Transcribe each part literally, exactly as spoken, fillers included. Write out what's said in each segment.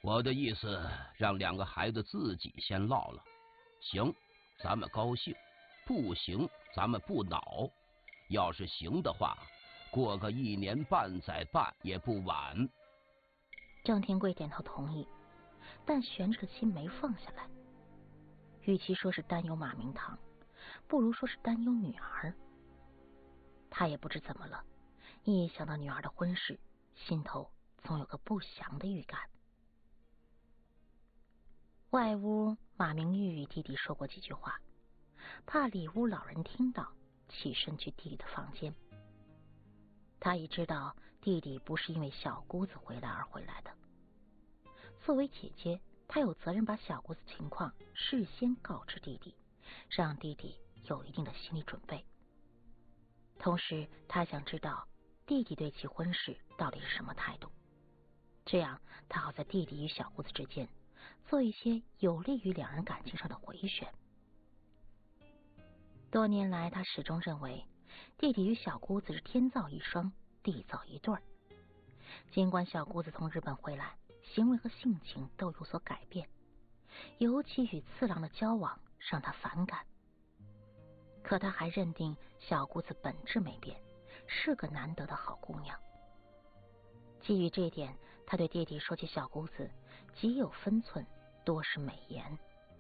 我的意思，让两个孩子自己先唠了。行，咱们高兴；不行，咱们不恼。要是行的话，过个一年半载半也不晚。 郑天贵点头同意，但悬着的心没放下来。与其说是担忧马明堂，不如说是担忧女儿。他也不知怎么了，一想到女儿的婚事，心头总有个不祥的预感。外屋，马明玉与弟弟说过几句话，怕里屋老人听到，起身去弟弟的房间。他已知道弟弟不是因为小姑子回来而回来的。作为姐姐，她有责任把小姑子情况事先告知弟弟，让弟弟有一定的心理准备。同时，她想知道弟弟对其婚事到底是什么态度，这样她好在弟弟与小姑子之间做一些有利于两人感情上的回旋。多年来，她始终认为弟弟与小姑子是天造一双，地造一对儿。尽管小姑子从日本回来，行为和性情都有所改变，尤其与次郎的交往让他反感，可他还认定小姑子本质没变，是个难得的好姑娘。基于这点，他对弟弟说起小姑子极有分寸，多是美言。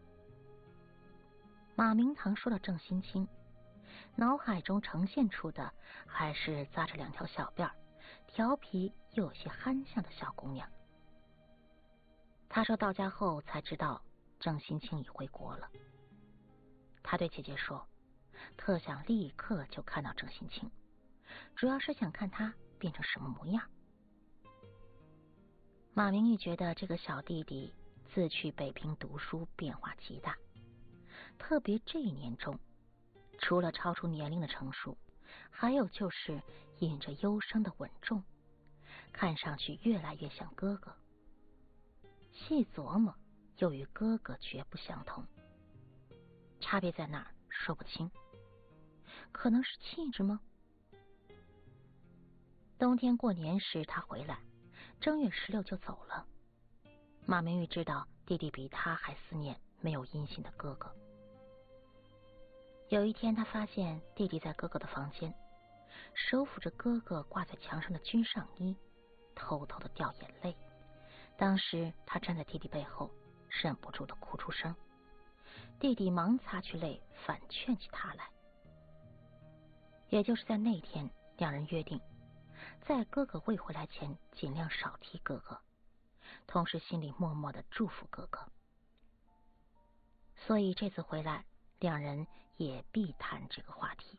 马明堂说到郑新清，脑海中呈现出的还是扎着两条小辫儿，调皮又有些憨相的小姑娘。他说到家后才知道郑新清已回国了。他对姐姐说，特想立刻就看到郑新清，主要是想看他变成什么模样。马明玉觉得这个小弟弟自去北平读书变化极大，特别这一年中，除了超出年龄的成熟，还有就是隐着忧伤的稳重，看上去越来越像哥哥。细琢磨，又与哥哥绝不相同。差别在哪儿说不清，可能是气质吗？冬天过年时他回来，正月十六就走了。马明玉知道弟弟比他还思念没有音信的哥哥。有一天，他发现弟弟在哥哥的房间，手抚着哥哥挂在墙上的军上衣，偷偷的掉眼泪。当时他站在弟弟背后，忍不住的哭出声。弟弟忙擦去泪，反劝起他来。也就是在那天，两人约定在哥哥未回来前尽量少提哥哥，同时心里默默的祝福哥哥。所以这次回来，两人也必谈这个话题。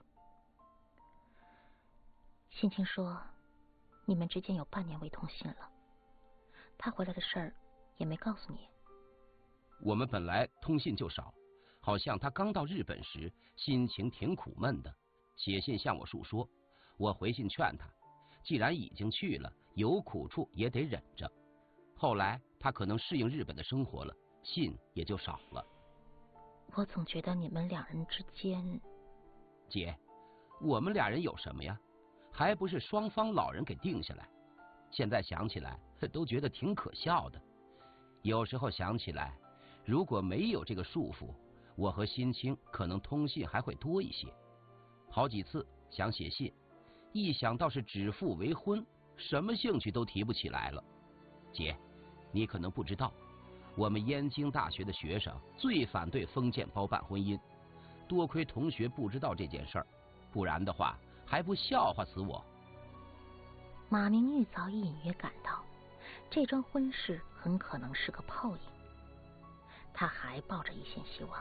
心情说，你们之间有半年未通信了，他回来的事儿也没告诉你。 我们本来通信就少，好像他刚到日本时心情挺苦闷的，写信向我述说。我回信劝他，既然已经去了，有苦处也得忍着。后来他可能适应日本的生活了，信也就少了。 我总觉得你们两人之间…… 姐，我们俩人有什么呀？还不是双方老人给定下来。现在想起来都觉得挺可笑的。有时候想起来，如果没有这个束缚，我和新清可能通信还会多一些。好几次想写信，一想到是指腹为婚，什么兴趣都提不起来了。姐，你可能不知道，我们燕京大学的学生最反对封建包办婚姻，多亏同学不知道这件事儿，不然的话还不笑话死我。 马明玉早已隐约感到这桩婚事很可能是个泡影，他还抱着一线希望。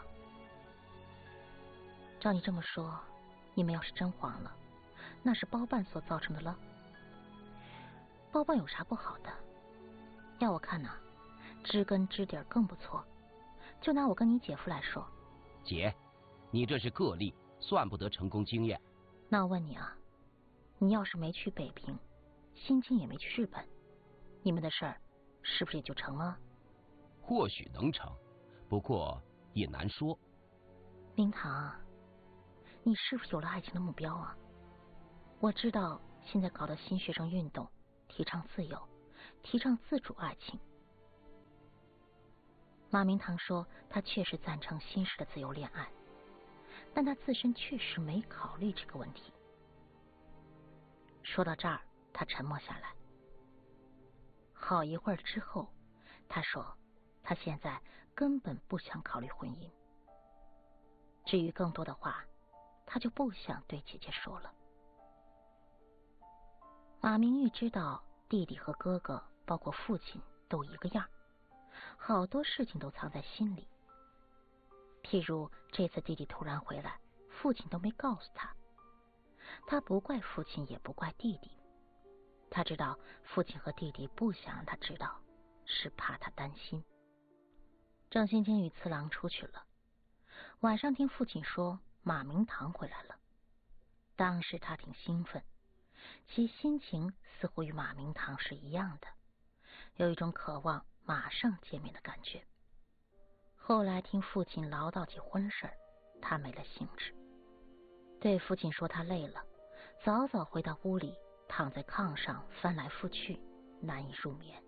照你这么说，你们要是真黄了，那是包办所造成的了。包办有啥不好的？要我看啊，知根知底更不错。就拿我跟你姐夫来说。 姐，你这是个例，算不得成功经验。 那我问你啊，你要是没去北平，心清也没去日本，你们的事儿是不是也就成了？ 或许能成，不过也难说。 明堂，你是不是有了爱情的目标啊？我知道现在搞的新学生运动提倡自由，提倡自主爱情， 马明堂说他确实赞成新式的自由恋爱，但他自身确实没考虑这个问题。说到这儿，他沉默下来。好一会儿之后，他说他现在根本不想考虑婚姻。至于更多的话，他就不想对姐姐说了。马明玉知道弟弟和哥哥，包括父亲都一个样，好多事情都藏在心里。譬如这次弟弟突然回来，父亲都没告诉他。他不怪父亲，也不怪弟弟。他知道父亲和弟弟不想让他知道，是怕他担心。郑欣欣与次郎出去了，晚上听父亲说马明堂回来了。当时他挺兴奋，其心情似乎与马明堂是一样的，有一种渴望马上见面的感觉。后来听父亲唠叨起婚事，他没了兴致，对父亲说他累了，早早回到屋里，躺在炕上翻来覆去，难以入眠。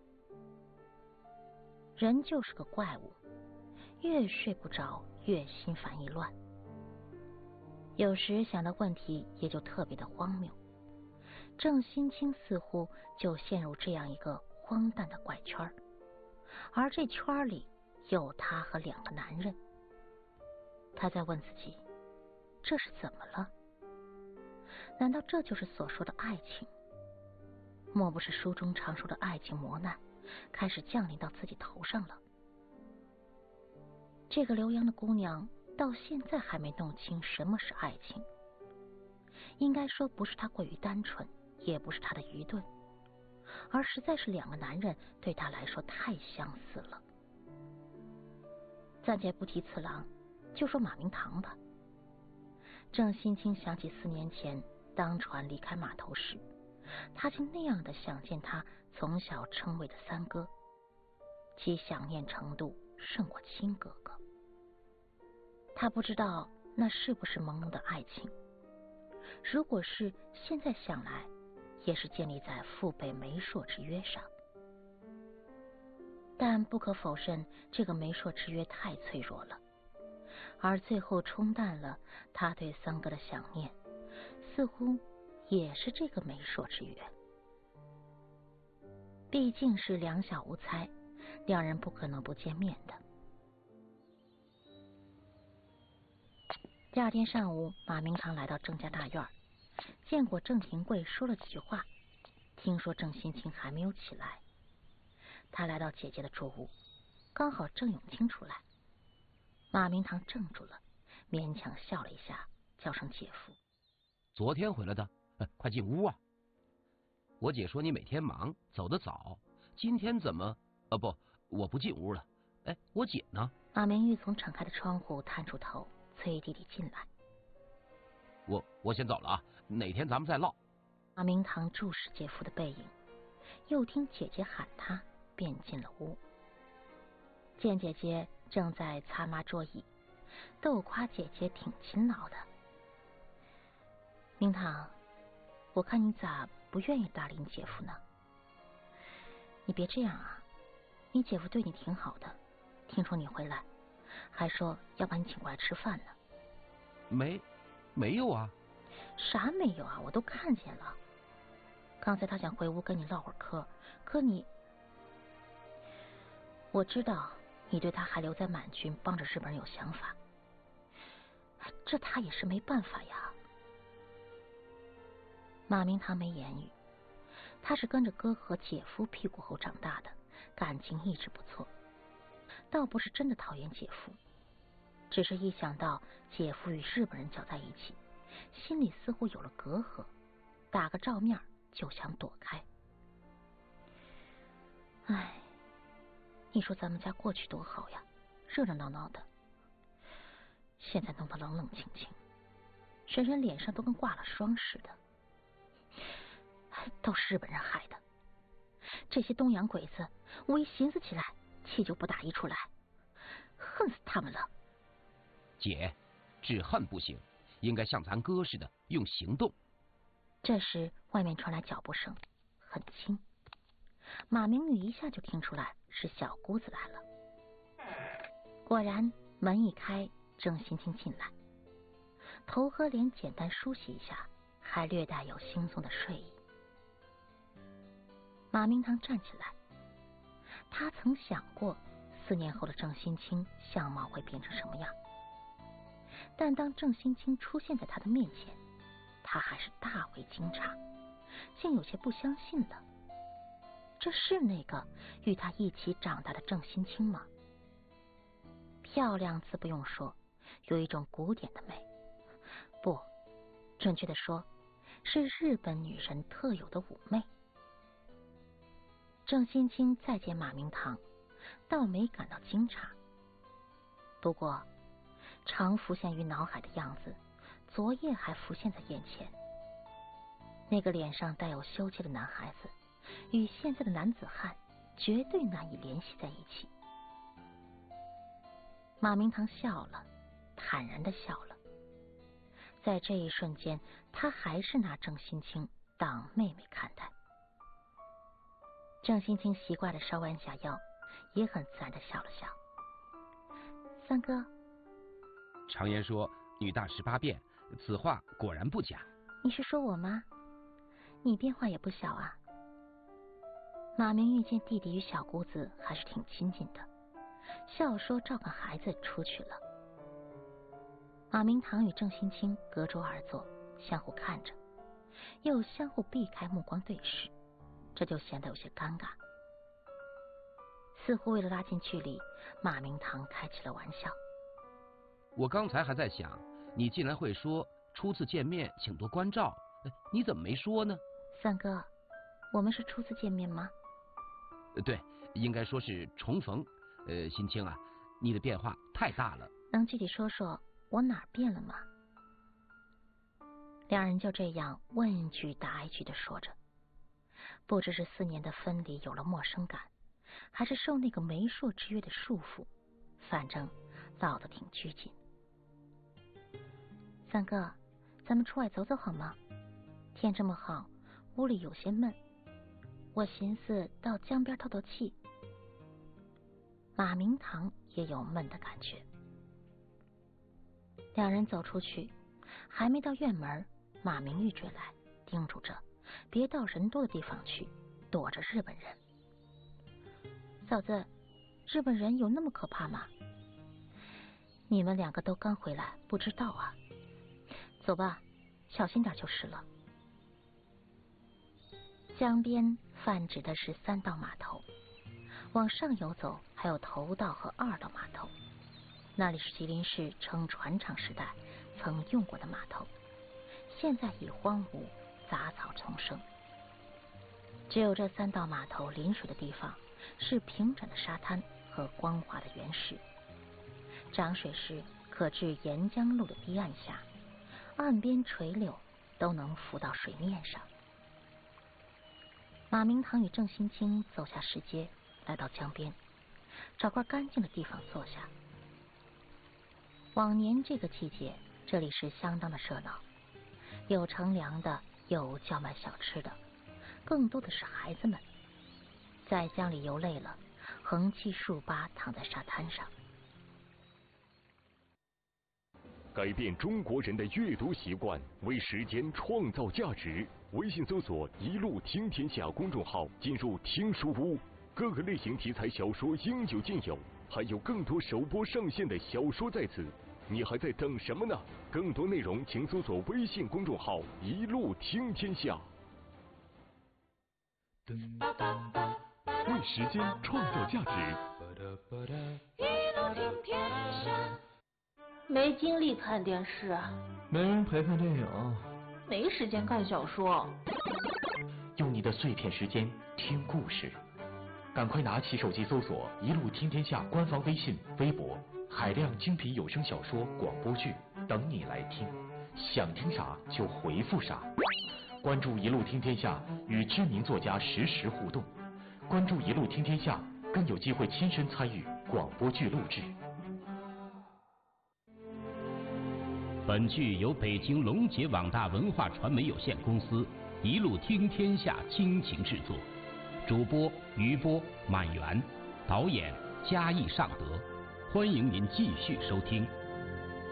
人就是个怪物，越睡不着越心烦意乱，有时想到问题也就特别的荒谬。郑欣清似乎就陷入这样一个荒诞的怪圈，而这圈里有他和两个男人。他在问自己，这是怎么了？难道这就是所说的爱情？莫不是书中常说的爱情磨难开始降临到自己头上了？这个留洋的姑娘到现在还没弄清什么是爱情。应该说不是她过于单纯，也不是她的愚钝，而实在是两个男人对她来说太相似了。暂且不提次郎，就说马明堂吧。郑欣清想起四年前当船离开码头时，他竟那样的想见他从小称谓的三哥，其想念程度胜过亲哥哥。他不知道那是不是朦胧的爱情，如果是，现在想来也是建立在父辈媒妁之约上。但不可否认，这个媒妁之约太脆弱了，而最后冲淡了他对三哥的想念，似乎也是这个媒妁之约。毕竟是两小无猜，两人不可能不见面的。第二天上午，马明堂来到郑家大院，见过郑廷贵，说了几句话。听说郑欣清还没有起来，他来到姐姐的住屋，刚好郑永清出来。马明堂怔住了，勉强笑了一下，叫声姐夫。 昨天回来的，快进屋啊！我姐说你每天忙，走得早，今天怎么……啊不，我不进屋了。哎，我姐呢？ 马明玉从敞开的窗户探出头，催弟弟进来。 我我先走了啊，哪天咱们再唠。 马明堂注视姐夫的背影，又听姐姐喊他，便进了屋。见姐姐正在擦抹桌椅，逗夸姐姐挺勤劳的。明堂，我看你咋不愿意搭理你姐夫呢？你别这样啊，你姐夫对你挺好的，听说你回来，还说要把你请过来吃饭呢。 没，没有啊。 啥没有啊？我都看见了。刚才他想回屋跟你唠会儿嗑，可你……我知道你对他还留在满军帮着日本人有想法，这他也是没办法呀。马明堂没言语，他是跟着哥和姐夫屁股后长大的，感情一直不错，倒不是真的讨厌姐夫，只是一想到姐夫与日本人搅在一起，心里似乎有了隔阂，打个照面就想躲开。唉，你说咱们家过去多好呀，热热闹闹的，现在弄得冷冷清清，人人脸上都跟挂了霜似的。都是日本人害的，这些东洋鬼子，我一寻思起来，气就不打一处来，恨死他们了。 姐，只恨不行，应该像咱哥似的用行动。 这时外面传来脚步声，很轻，马明宇一下就听出来是小姑子来了。 果然，门一开，郑欣清进来，头和脸简单梳洗一下，还略带有惺忪的睡意。马明堂站起来，他曾想过四年后的郑欣清相貌会变成什么样，但当郑欣清出现在他的面前，他还是大为惊诧，竟有些不相信了。这是那个与他一起长大的郑欣清吗？漂亮自不用说，有一种古典的美，不，准确的说，是日本女人特有的妩媚。郑欣清再见马明堂，倒没感到惊诧，不过常浮现于脑海的样子，昨夜还浮现在眼前。那个脸上带有羞怯的男孩子，与现在的男子汉绝对难以联系在一起。马明堂笑了，坦然的笑了。在这一瞬间，他还是拿郑欣清当妹妹看待。郑欣清习惯的稍弯下腰，也很自然的笑了笑。三哥， 常言说女大十八变，此话果然不假。 你是说我吗？你变化也不小啊。马明玉见弟弟与小姑子还是挺亲近的，笑说照看孩子出去了。马明堂与郑欣清隔桌而坐，相互看着，又相互避开目光对视，这就显得有些尴尬。似乎为了拉近距离，马明堂开起了玩笑。 我刚才还在想，你竟然会说初次见面请多关照，你怎么没说呢？ 三哥，我们是初次见面吗？ 对，应该说是重逢。呃，欣清啊，你的变化太大了。 能具体说说我哪儿变了吗？两人就这样问一句答一句的说着，不知是四年的分离有了陌生感，还是受那个媒妁之约的束缚，反正唠得挺拘谨。三哥，咱们出外走走好吗？天这么好，屋里有些闷，我寻思到江边透透气。马明堂也有闷的感觉。两人走出去，还没到院门，马明玉追来，叮嘱着别到人多的地方去，躲着日本人。嫂子，日本人有那么可怕吗？你们两个都刚回来，不知道啊。走吧，小心点就是了。江边泛指的是三道码头，往上游走还有头道和二道码头，那里是吉林市乘船厂时代曾用过的码头，现在已荒芜，杂草丛生。只有这三道码头临水的地方是平整的沙滩和光滑的原石，涨水时可至沿江路的堤岸下，岸边垂柳都能浮到水面上。马明堂与郑欣清走下石阶，来到江边，找块干净的地方坐下。往年这个季节，这里是相当的热闹，有乘凉的，有叫卖小吃的，更多的是孩子们在江里游累了，横七竖八躺在沙滩上。 改变中国人的阅读习惯，为时间创造价值。微信搜索“一路听天下”公众号，进入听书屋，各个类型题材小说应有尽有，还有更多首播上线的小说在此。你还在等什么呢？更多内容请搜索微信公众号“一路听天下”。为时间创造价值。 一路听天下。没精力看电视， 没人陪看电影， 没时间看小说。 用你的碎片时间听故事，赶快拿起手机搜索“一路听天下”官方微信、微博，海量精品有声小说、广播剧等你来听，想听啥就回复啥。关注“一路听天下”，与知名作家实时互动。关注“一路听天下”，更有机会亲身参与广播剧录制。 本剧由北京龙杰网大文化传媒有限公司一路听天下倾情制作，主播余波、满园，导演嘉义尚德， 欢迎您继续收听。